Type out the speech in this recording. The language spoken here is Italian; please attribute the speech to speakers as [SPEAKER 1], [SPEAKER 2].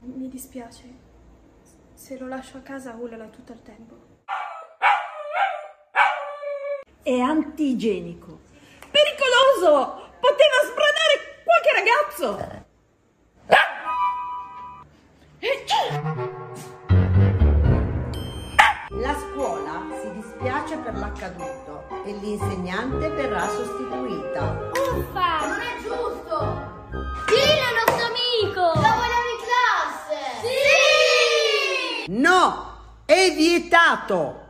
[SPEAKER 1] Mi dispiace. Se lo lascio a casa ulala tutto il tempo.
[SPEAKER 2] È antigenico. Pericoloso! Poteva sbranare qualche ragazzo!
[SPEAKER 3] La scuola si dispiace per l'accaduto e l'insegnante verrà sostituita.
[SPEAKER 4] Uffa! Non è giusto! Dillo al nostro amico! Lo vogliamo in classe! Sì!
[SPEAKER 3] No! È vietato!